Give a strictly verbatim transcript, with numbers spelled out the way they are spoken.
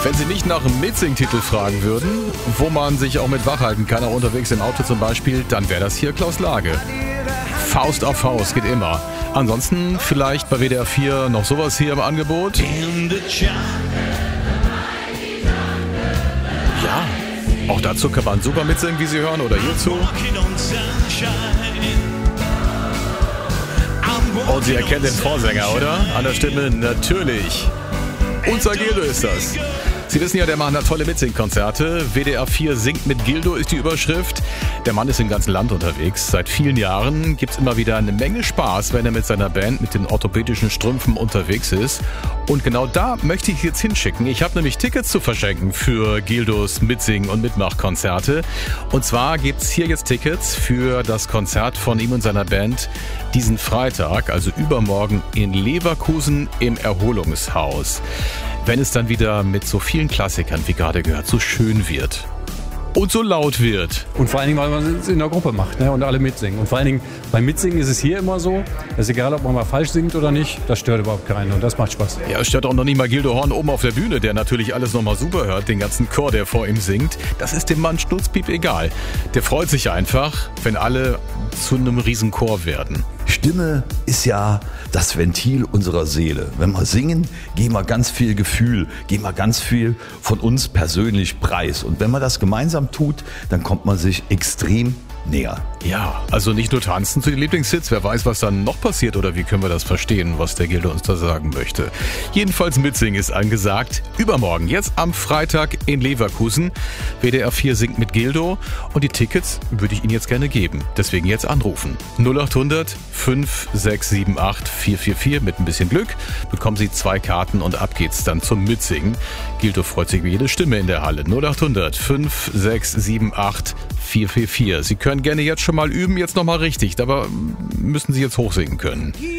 Wenn Sie nicht nach einem Mitsing-Titel fragen würden, wo man sich auch mit wachhalten kann, auch unterwegs im Auto zum Beispiel, dann wäre das hier Klaus Lage. Faust auf Faust geht immer. Ansonsten vielleicht bei W D R vier noch sowas hier im Angebot. Ja, auch dazu kann man super mitsingen, wie Sie hören, oder hierzu. Und Sie erkennen den Vorsänger, oder? An der Stimme natürlich. Unser Gildo ist das. Sie wissen ja, der Mann hat tolle Mitsing-Konzerte. W D R vier singt mit Gildo ist die Überschrift. Der Mann ist im ganzen Land unterwegs. Seit vielen Jahren gibt's immer wieder eine Menge Spaß, wenn er mit seiner Band mit den orthopädischen Strümpfen unterwegs ist. Und genau da möchte ich jetzt hinschicken. Ich habe nämlich Tickets zu verschenken für Gildos Mitsing- und Mitmachkonzerte. Und zwar gibt's hier jetzt Tickets für das Konzert von ihm und seiner Band diesen Freitag, also übermorgen in Leverkusen im Erholungshaus. Wenn es dann wieder mit so vielen Klassikern, wie gerade gehört, so schön wird und so laut wird. Und vor allen Dingen, weil man es in der Gruppe macht, ne? Und alle mitsingen. Und vor allen Dingen beim Mitsingen ist es hier immer so, es ist egal, ob man mal falsch singt oder nicht, das stört überhaupt keinen und das macht Spaß. Ja, es stört auch noch nicht mal Gildo Horn oben auf der Bühne, der natürlich alles nochmal super hört, den ganzen Chor, der vor ihm singt. Das ist dem Mann Schnutzpiep egal. Der freut sich einfach, wenn alle zu einem Riesenchor werden. Stimme ist ja das Ventil unserer Seele. Wenn wir singen, geben wir ganz viel Gefühl, geben wir ganz viel von uns persönlich preis. Und wenn man das gemeinsam tut, dann kommt man sich extrem näher. Ja, also nicht nur tanzen zu den Lieblingshits, wer weiß, was dann noch passiert oder wie können wir das verstehen, was der Gildo uns da sagen möchte. Jedenfalls mitsingen ist angesagt. Übermorgen, jetzt am Freitag in Leverkusen. W D R vier singt mit Gildo und die Tickets würde ich Ihnen jetzt gerne geben. Deswegen jetzt anrufen. null acht hundert fünf sechs sieben acht vier vier vier. Mit ein bisschen Glück bekommen Sie zwei Karten und ab geht's dann zum Mitsingen. Gildo freut sich über jede Stimme in der Halle. null acht hundert fünf sechs sieben acht vier vier vier. Sie können gerne jetzt schon mal üben, jetzt nochmal richtig, aber müssen Sie jetzt hochsingen können.